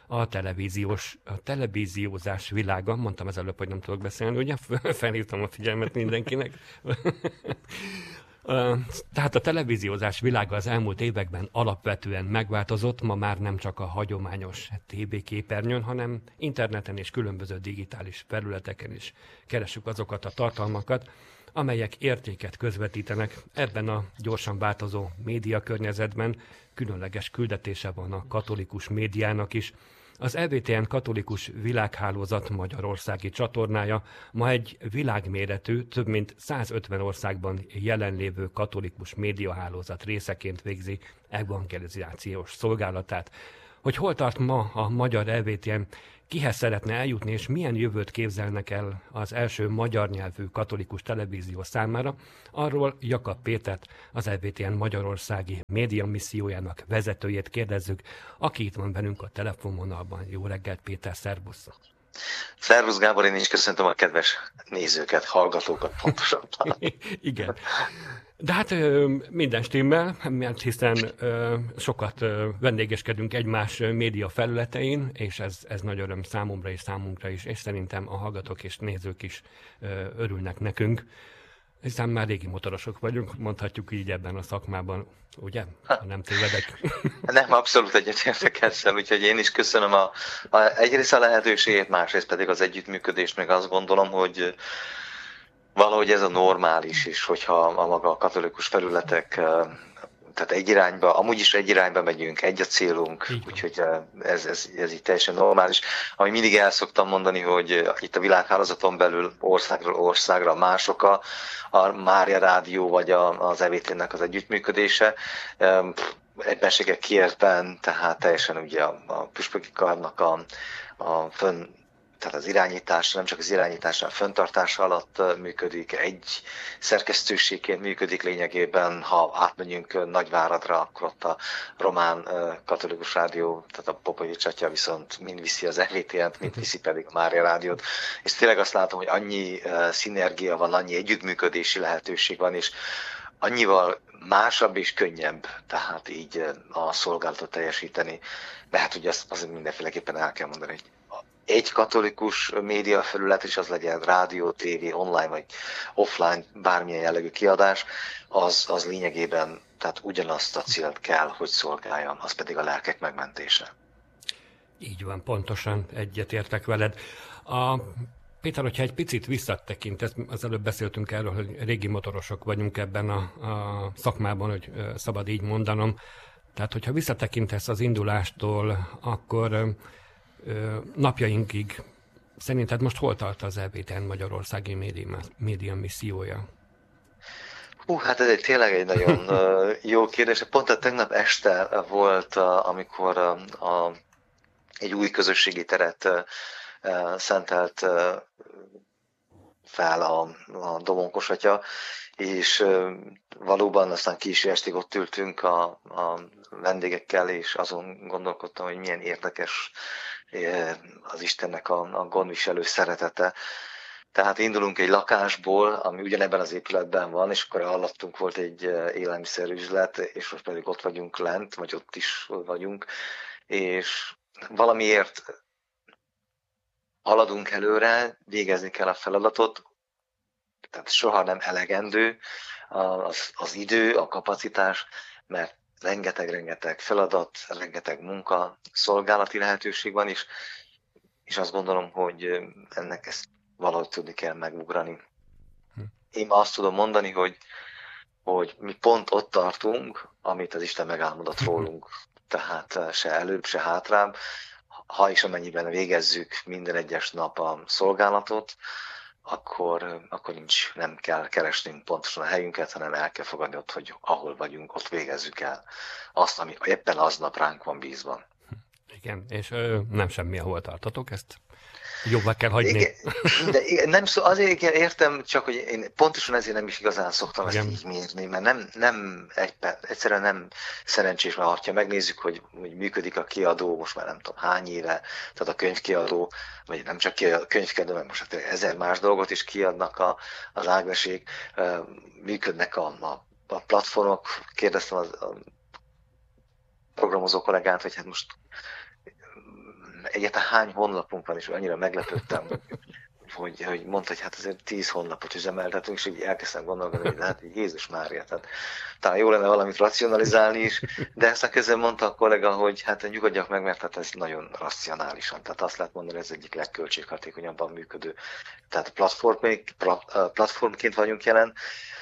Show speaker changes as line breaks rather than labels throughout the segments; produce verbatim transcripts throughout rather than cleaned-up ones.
a televíziós, a televíziózás világa. Mondtam az előbb, hogy nem tudok beszélni, ugye? Felhívtam a figyelmet mindenkinek. Tehát a televíziózás világa az elmúlt években alapvetően megváltozott, ma már nem csak a hagyományos té vé képernyőn, hanem interneten és különböző digitális felületeken is keressük azokat a tartalmakat, amelyek értéket közvetítenek. Ebben a gyorsan változó médiakörnyezetben különleges küldetése van a katolikus médiának is. Az é vé té en Katolikus Világhálózat magyarországi csatornája ma egy világméretű, több mint százötven országban jelenlévő katolikus médiahálózat részeként végzi evangelizációs szolgálatát. Hogy hol tart ma a magyar é vé té en, kihez szeretne eljutni, és milyen jövőt képzelnek el az első magyar nyelvű katolikus televízió számára, arról Jakab Pétert, az é vé té en magyarországi média missziójának vezetőjét kérdezzük, aki itt van velünk a telefonvonalban. Jó reggelt, Péter, szervusz!
Szervusz Gábor, én is köszöntöm a kedves nézőket, hallgatókat pontosabban.
Igen. De hát minden stimmel, mert hiszen sokat vendégeskedünk egymás média felületein, és ez, ez nagy öröm számomra és számunkra is, és szerintem a hallgatók és nézők is örülnek nekünk, hiszen már régi motorosok vagyunk, mondhatjuk így ebben a szakmában, ugye? Ha nem tévedek.
Nem, abszolút egyetértek ezzel, úgyhogy én is köszönöm a, a, egyrészt a lehetőségét, másrészt pedig az együttműködést, meg azt gondolom, hogy valahogy ez a normális is, hogyha a maga a katolikus felületek, tehát egy irányba, amúgy is egy irányba megyünk, egy a célunk, úgyhogy ez, ez, ez így teljesen normális. Ami mindig el szoktam mondani, hogy itt a világhálózaton belül országról országra mások a, a Mária Rádió vagy a, az é vé té-nek az együttműködése. Ebbenségek kiértben, tehát teljesen ugye a, a püspöki karnak a, a fönn, tehát az irányítás, nem csak az irányítás, hanem a fenntartása alatt működik, egy szerkesztőségként működik lényegében, ha átmegyünk Nagyváradra, akkor ott a román katolikus rádió, tehát a Popovics atya viszont mind viszi az é vé té-t, mind viszi pedig a Mária Rádiót, és tényleg azt látom, hogy annyi szinergia van, annyi együttműködési lehetőség van, és annyival másabb és könnyebb, tehát így a szolgálatot teljesíteni, de hát ugye azt, azt mindenféleképpen el kell mondani, hogy egy katolikus média felület, és az legyen rádió, tévé, online vagy offline, bármilyen jellegű kiadás, az, az lényegében tehát ugyanazt a célt kell, hogy szolgálja, az pedig a lelkek megmentése.
Így van, pontosan egyetértek veled. A Péter, hogyha egy picit visszatekintesz, az előbb beszéltünk erről, hogy régi motorosok vagyunk ebben a, a szakmában, hogy szabad így mondanom. Tehát, hogyha visszatekintesz az indulástól, akkor napjainkig szerinted most hol tart az é vé té en magyarországi média, média missziója?
Hú, hát ez egy tényleg egy nagyon jó kérdés. Pont a tegnap este volt, amikor a, a, egy új közösségi teret szentelt fel a, a Domonkos atya, és valóban aztán késő estig ott ültünk a, a vendégekkel, és azon gondolkodtam, hogy milyen érdekes az Istennek a, a gondviselő szeretete. Tehát indulunk egy lakásból, ami ugyanebben az épületben van, és akkor alattunk volt egy élelmiszerüzlet, és most pedig ott vagyunk lent, vagy ott is vagyunk, és valamiért haladunk előre, végezni kell a feladatot, tehát soha nem elegendő az, az idő, a kapacitás, mert rengeteg-rengeteg feladat, rengeteg munka, szolgálati lehetőség van is, és azt gondolom, hogy ennek ezt valahogy tudni kell megugrani. Én azt tudom mondani, hogy, hogy mi pont ott tartunk, amit az Isten megálmodott rólunk. Tehát se előbb, se hátrább, ha és amennyiben végezzük minden egyes nap a szolgálatot, akkor, akkor nincs, nem kell keresnünk pontosan a helyünket, hanem el kell fogadni ott, hogy ahol vagyunk, ott végezzük el azt, ami éppen aznap ránk van bízva.
Igen, és ö, nem semmi, ahol tartatok, ezt jobbá kell hagyni.
Igen, de nem szó, azért értem, csak hogy én pontosan ezért nem is igazán szoktam ezt így mérni, mert nem, nem egy, egyszerűen nem szerencsés, mert ha megnézzük, hogy, hogy működik a kiadó, most már nem tudom hány éve, tehát a könyvkiadó, vagy nem csak a könyvkiadó, mert most hát ezer más dolgot is kiadnak a, az Ágnesék, működnek a, a, a platformok, kérdeztem az a programozó kollégát, hogy hát most egyáltalán hány honlapunk van, és annyira meglepődtem, hogy, hogy mondta, hogy hát azért tíz honlapot üzemeltetünk, és így elkezdtem gondolkodni, hogy hát Jézus Mária, tehát talán jó lenne valamit racionalizálni is, de ezt a közben mondta a kollega, hogy hát nyugodjak meg, mert hát ez nagyon racionálisan, tehát azt lehet mondani, hogy ez egyik legköltséghatékonyabban működő, tehát platform, platformként vagyunk jelen.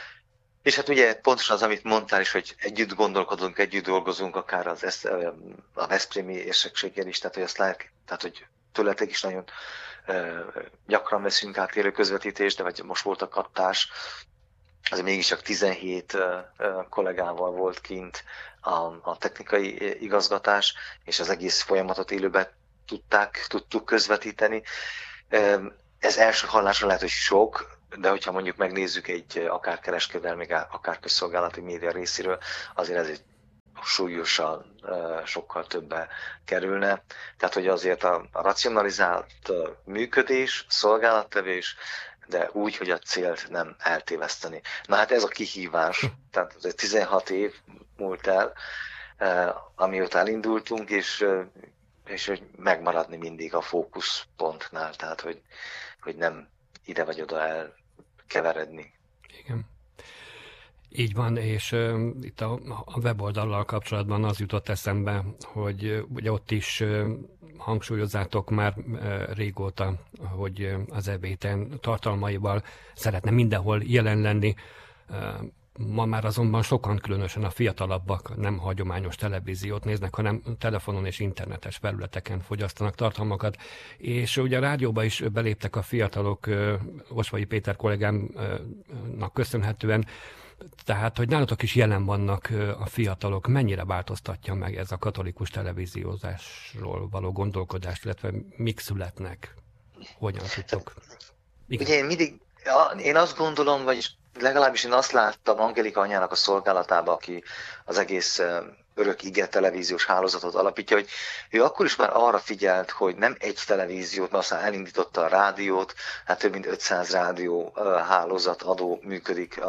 És hát ugye pontosan az, amit mondtál is, hogy együtt gondolkodunk, együtt dolgozunk, akár az, a veszprémi érsekséggel is, tehát hogy, azt lehet, tehát, hogy tőletek is nagyon uh, gyakran veszünk át élő közvetítést, de vagy most volt a kattás, az mégiscsak tizenhét uh, uh, kollégával volt kint a, a technikai igazgatás, és az egész folyamatot élőben tudták, tudtuk közvetíteni. Um, ez első hallásra lehet, hogy sok, de hogyha mondjuk megnézzük egy akár kereskedelmi, akár közszolgálati média részéről, azért ez egy súlyosan sokkal többe kerülne. Tehát, hogy azért a racionalizált működés, szolgálattevés, de úgy, hogy a célt nem eltéveszteni. Na hát ez a kihívás, tehát ez tizenhat év múlt el, amióta elindultunk, és, és hogy megmaradni mindig a fókuszpontnál, tehát hogy, hogy nem ide vagy oda elkeveredni.
Igen. Így van, és uh, itt a, a weboldallal kapcsolatban az jutott eszembe, hogy uh, ugye ott is uh, hangsúlyozzátok már uh, régóta, hogy uh, az e bé té-n tartalmaival szeretne mindenhol jelen lenni. Uh, ma már azonban sokan, különösen a fiatalabbak nem hagyományos televíziót néznek, hanem telefonon és internetes felületeken fogyasztanak tartalmakat. És ugye a rádióba is beléptek a fiatalok, Osvai Péter kollégámnak köszönhetően, tehát, hogy nálatok is jelen vannak a fiatalok, mennyire változtatja meg ez a katolikus televíziózásról való gondolkodást, illetve mik születnek? Hogyan tudtok?
Igen. Ugye én mindig, én azt gondolom, vagy legalábbis én azt láttam Angelika anyának a szolgálatába, aki az egész örök ige televíziós hálózatot alapítja, hogy ő akkor is már arra figyelt, hogy nem egy televíziót, mert aztán elindította a rádiót, hát több mint ötszáz rádió hálózat adó működik,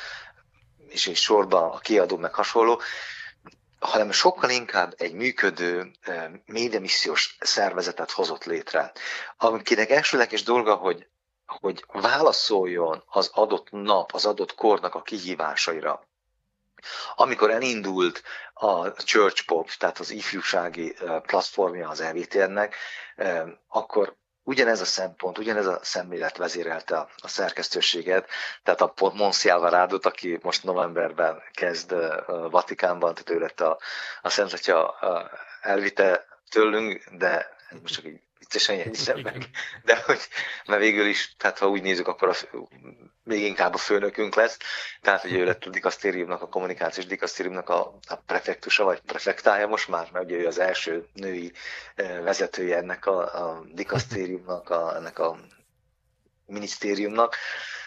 és egy sorban a kiadó meg hasonló, hanem sokkal inkább egy működő médiamissziós szervezetet hozott létre, akinek elsőleges dolga, hogy hogy válaszoljon az adott nap, az adott kornak a kihívásaira. Amikor elindult a Church Pop, tehát az ifjúsági platformja az e bé té-nek, akkor ugyanez a szempont, ugyanez a szemlélet vezérelte a szerkesztőséget, tehát a Monsi Alvaradót, aki most novemberben kezd Vatikánban, tehát ő lett a, a Szent Atya elvitte tőlünk, de most csak így viccesen jegyzem meg, de hogy, mert végül is, tehát ha úgy nézzük, akkor a, még inkább a főnökünk lesz, tehát hogy ő lett a dikasztériumnak, a kommunikációs dikasztériumnak a, a prefektusa, vagy prefektája most már, mert ugye ő az első női vezetője ennek a, a dikasztériumnak, a, ennek a minisztériumnak,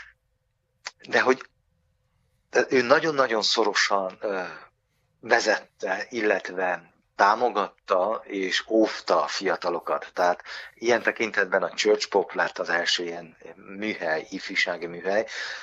de hogy ő nagyon-nagyon szorosan vezette, illetve támogatta és óvta a fiatalokat. Tehát ilyen tekintetben a Church Pop lett az első ilyen műhely, ifjúsági műhely,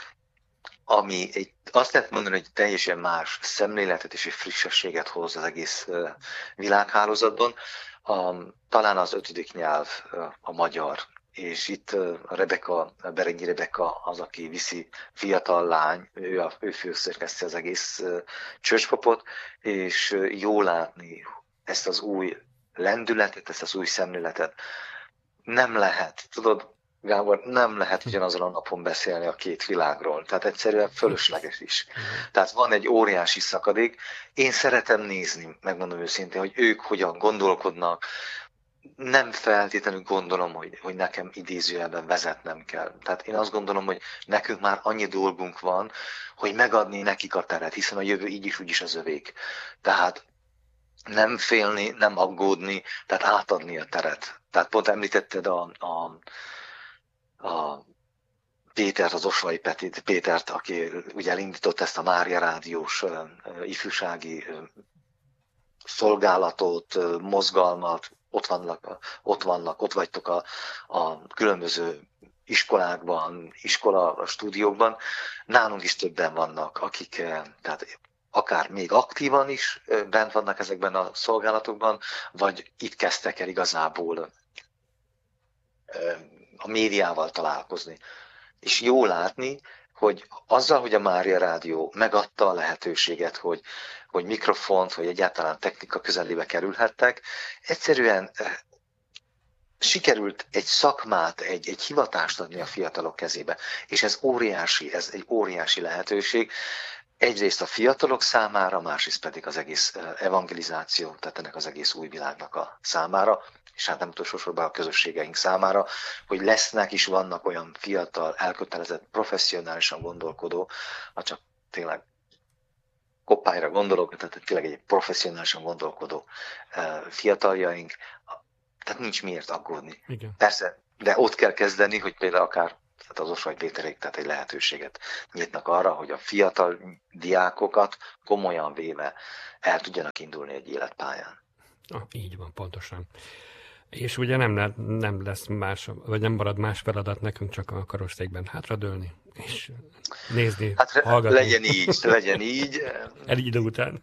ami egy, azt lehet mondani, hogy teljesen más szemléletet és egy frissességet hoz az egész világhálózatban. A, talán az ötödik nyelv a magyar, és itt a Rebeka, a Berényi Rebeka az, aki viszi, fiatal lány, ő, a, ő főszerkeszti az egész Church Popot, és jó látni ezt az új lendületet, ezt az új szemléletet. Nem lehet, tudod, Gábor, nem lehet ugyanazon a napon beszélni a két világról. Tehát egyszerűen fölösleges is. Tehát van egy óriási szakadék. Én szeretem nézni, megmondom őszintén, hogy ők hogyan gondolkodnak. Nem feltétlenül gondolom, hogy, hogy nekem idézőjelben vezetnem kell. Tehát én azt gondolom, hogy nekünk már annyi dolgunk van, hogy megadni nekik a teret, hiszen a jövő így is, úgy is az övék. Tehát nem félni, nem aggódni, tehát átadni a teret. Tehát pont említetted a, a, a Pétert, az Osvai Petit, Pétert, aki ugye elindított ezt a Mária rádiós uh, ifjúsági uh, szolgálatot, uh, mozgalmat, ott vannak, ott vannak, ott vagytok a, a különböző iskolákban, iskola stúdiókban. Nálunk is többen vannak, akik uh, tehát akár még aktívan is bent vannak ezekben a szolgálatokban, vagy itt kezdtek el igazából a médiával találkozni. És jó látni, hogy azzal, hogy a Mária Rádió megadta a lehetőséget, hogy, hogy mikrofont, hogy egyáltalán technika közelébe kerülhettek, egyszerűen sikerült egy szakmát, egy, egy hivatást adni a fiatalok kezébe. És ez óriási, ez egy óriási lehetőség. Egyrészt a fiatalok számára, másrészt pedig az egész evangelizáció, tehát ennek az egész új világnak a számára, és hát nem utolsó sorban a közösségeink számára, hogy lesznek is, vannak olyan fiatal, elkötelezett, professzionálisan gondolkodó, ha csak tényleg Koppányra gondolok, tehát tényleg egy professzionálisan gondolkodó fiataljaink, tehát nincs miért aggódni.
Igen.
Persze, de ott kell kezdeni, hogy például akár tehát az Osvald Péterék, tehát egy lehetőséget nyitnak arra, hogy a fiatal diákokat komolyan véve el tudjanak indulni egy életpályán.
Ah, így van, pontosan. És ugye nem, le, nem lesz más, vagy nem marad más feladat nekünk, csak a karosszékben hátradőlni, és nézni,
hát,
hallgatni.
Legyen így, legyen így.
Egy idő után.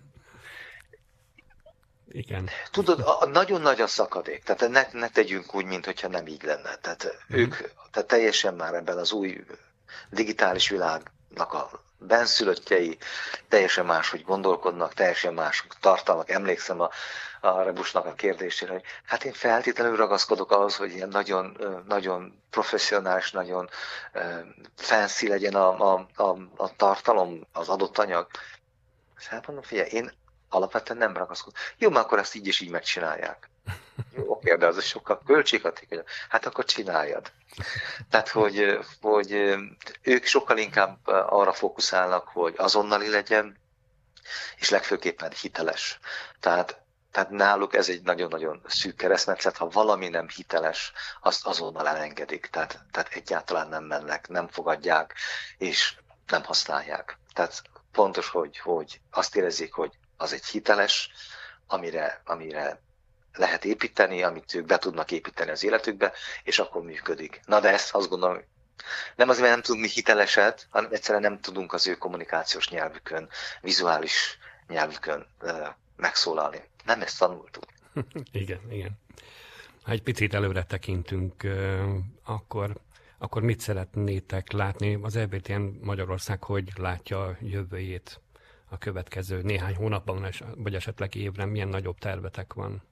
Igen.
Tudod, a, nagyon nagy a szakadék, tehát ne, ne tegyünk úgy, mintha nem így lenne. Tehát mm. ők tehát teljesen már ebben az új digitális világnak a benszülöttjei teljesen máshogy gondolkodnak, teljesen más tartalmak. Emlékszem a, a Rebusnak a kérdésére, hogy hát én feltétlenül ragaszkodok ahhoz, hogy ilyen nagyon, nagyon professzionális, nagyon fancy legyen a, a, a, a tartalom, az adott anyag. Hát mondom, figyelj, én alapvetően nem ragaszkodom. Jó, már akkor ezt így és így megcsinálják. Jó, oké, de az sokkal költséghatékonyabb. Hát akkor csináljad. Tehát, hogy, hogy ők sokkal inkább arra fókuszálnak, hogy azonnali legyen, és legfőképpen hiteles. Tehát, tehát náluk ez egy nagyon-nagyon szűk keresztmetszet, ha valami nem hiteles, azt azonnal elengedik. Tehát, tehát egyáltalán nem mennek, nem fogadják, és nem használják. Tehát fontos, hogy, hogy azt érezzék, hogy az egy hiteles, amire, amire lehet építeni, amit ők be tudnak építeni az életükbe, és akkor működik. Na de ezt azt gondolom, nem azért, mert nem tudunk mi hiteleset, hanem egyszerűen nem tudunk az ő kommunikációs nyelvükön, vizuális nyelvükön uh, megszólalni. Nem ezt tanultuk.
Igen, igen. Ha egy picit előre tekintünk, akkor, akkor mit szeretnétek látni? Az é bé té en Magyarország hogy látja a jövőjét a következő néhány hónapban, vagy esetleg évre? Milyen nagyobb tervetek van?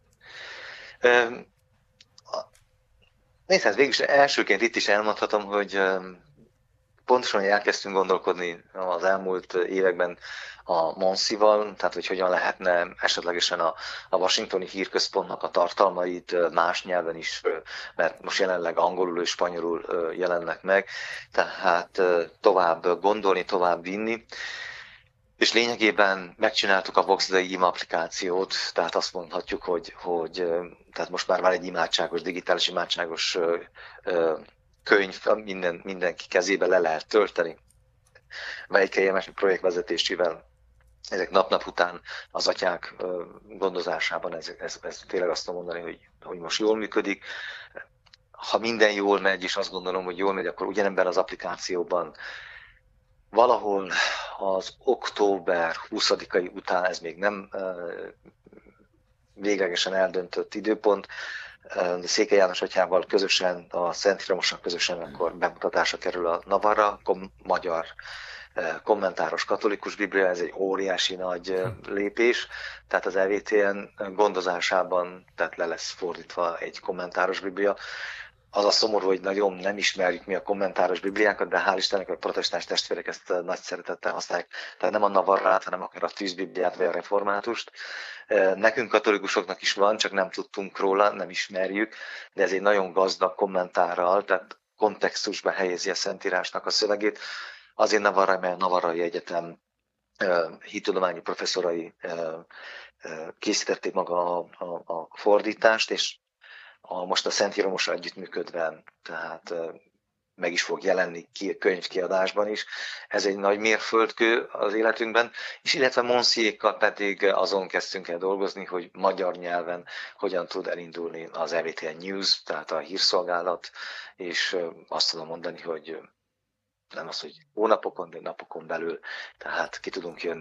Nézd, hát végülis elsőként itt is elmondhatom, hogy pontosan elkezdtünk gondolkodni az elmúlt években a Monsival, tehát hogy hogyan lehetne esetlegesen a, a Washingtoni Hírközpontnak a tartalmait más nyelven is, mert most jelenleg angolul és spanyolul jelennek meg, tehát tovább gondolni, tovább vinni. És lényegében megcsináltuk a Voxdei Ima applikációt, tehát azt mondhatjuk, hogy, hogy tehát most már van egy imádságos, digitális imádságos könyv, minden, mindenki kezébe le lehet tölteni. Melyik kellemes projektvezetésével ezek nap-nap után az atyák gondozásában, ez, ez, ez tényleg azt tudom mondani, hogy, hogy most jól működik. Ha minden jól megy, és azt gondolom, hogy jól megy, akkor ugyanebben az applikációban valahol az október huszadikai után, ez még nem véglegesen eldöntött időpont, Székely János atyával közösen, a Szent Híramossal közösen akkor bemutatásra kerül a Navarra, kom- magyar kommentáros katolikus biblia, ez egy óriási nagy lépés, tehát az é vé té en gondozásában tehát le lesz fordítva egy kommentáros biblia. Az a szomorú, hogy nagyon nem ismerjük mi a kommentáros bibliákat, de hál' Istennek a protestáns testvérek ezt nagy szeretettel használják. Tehát nem a Navarrát, hanem akár a tűzbibliát vagy a reformátust. Nekünk katolikusoknak is van, csak nem tudtunk róla, nem ismerjük, de ez egy nagyon gazdag kommentárral, tehát kontextusba helyezi a Szentírásnak a szövegét. Azért Navarra, mert a Navarrai Egyetem hittudományi professzorai készítették maga a, a, a fordítást, és a, most a Szent Híramossal együttműködve, tehát meg is fog jelenni ki, könyvkiadásban is. Ez egy nagy mérföldkő az életünkben, és illetve Monsiékkal pedig azon kezdtünk el dolgozni, hogy magyar nyelven hogyan tud elindulni az é vé té en News, tehát a hírszolgálat, és azt tudom mondani, hogy nem az, hogy hónapokon, de napokon belül, tehát ki tudunk jönni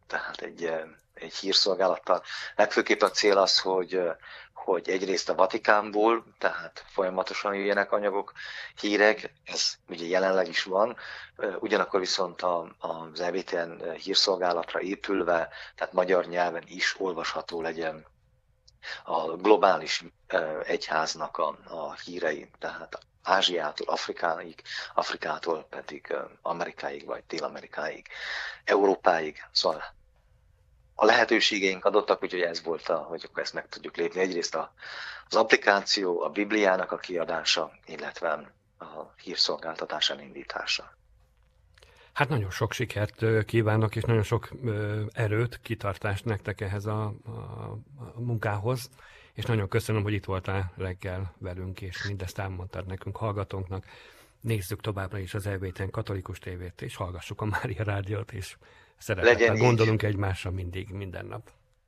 tehát egy, egy hírszolgálattal. Legfőképp a cél az, hogy, hogy egyrészt a Vatikánból, tehát folyamatosan jöjjenek anyagok, hírek, ez ugye jelenleg is van, ugyanakkor viszont a, az E W T N hírszolgálatra épülve, tehát magyar nyelven is olvasható legyen a globális egyháznak a, a hírei, tehát Ázsiától Afrikáig, Afrikától pedig Amerikáig, vagy Dél-Amerikáig, Európáig. Szóval a lehetőségeink adottak, úgyhogy ez volt, a, hogy akkor ezt meg tudjuk lépni. Egyrészt a, az applikáció, a Bibliának a kiadása, illetve a hírszolgáltatás elindítása.
Hát nagyon sok sikert kívánok, és nagyon sok erőt, kitartást nektek ehhez a, a, a munkához, és nagyon köszönöm, hogy itt voltál reggel velünk, és mindezt elmondtad nekünk, hallgatónknak. Nézzük továbbra is az E W T N katolikus tévét, és hallgassuk a Mária Rádiót, és szeretettel gondolunk egymásra mindig, minden nap.